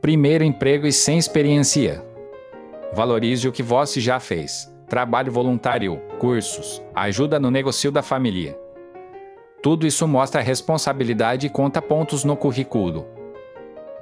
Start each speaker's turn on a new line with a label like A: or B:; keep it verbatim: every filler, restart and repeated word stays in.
A: primeiro emprego e sem experiência. Valorize o que você já fez. Trabalho voluntário, cursos, ajuda no negócio da família. Tudo isso mostra responsabilidade e conta pontos no currículo.